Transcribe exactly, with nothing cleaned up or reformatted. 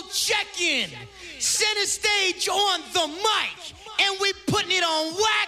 check-in. Center stage on the mic, and we putting it on wax.